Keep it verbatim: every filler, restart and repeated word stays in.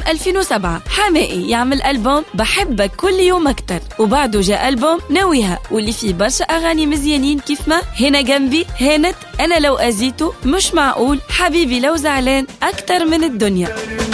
ألفين وسبعة حماقي يعمل ألبوم بحبك كل يوم أكتر، وبعده جاء ألبوم ناويها واللي فيه برشا أغاني مزيانين كيف ما هنا جنبي، هانت، أنا لو أزيته، مش معقول، حبيبي لو زعلان، أكتر من الدنيا.